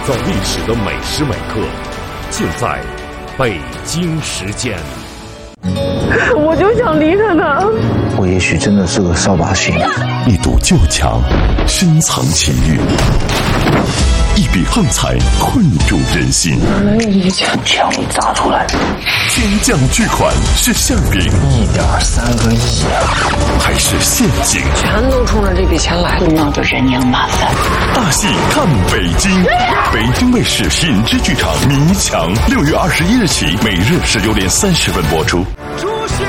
造历史的每时每刻，尽在北京时间。 我就想离开他。 我也许真的是个扫把星。 一堵旧墙，深藏情欲；一笔横财，困住人心。 枪砸出来， 天降巨款是馅饼 1.3个亿还是陷阱？ 全都冲着这笔钱来， 那就人仰马翻。 大戏看北京，北京卫视品质剧场迷墙，6月21日起，每日19点30分播出。